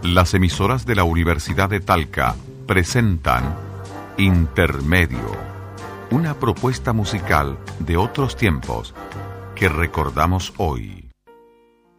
Las emisoras de la Universidad de Talca presentan Intermedio, una propuesta musical de otros tiempos que recordamos hoy.